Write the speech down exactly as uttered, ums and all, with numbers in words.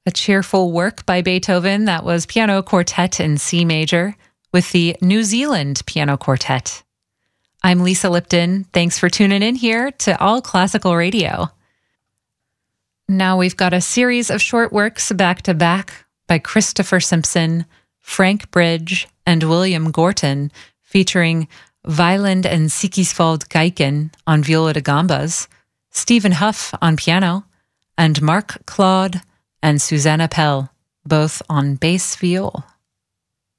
A cheerful work by Beethoven that was Piano Quartet in C major with the New Zealand Piano Quartet. I'm Lisa Lipton. Thanks for tuning in here to All Classical Radio. Now we've got a series of short works back to back by Christopher Simpson, Frank Bridge, and William Gorton, featuring Weiland and Sigiswald Geiken on viola da gambas, Stephen Huff on piano, and Marc Claude and Susanna Pell, both on bass viol.